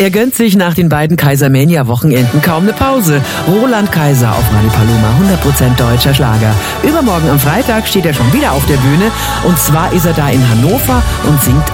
Er gönnt sich nach den beiden Kaisermania-Wochenenden kaum eine Pause. Roland Kaiser auf Radio Paloma, 100% deutscher Schlager. Übermorgen am Freitag steht er schon wieder auf der Bühne. Und zwar ist er da in Hannover und singt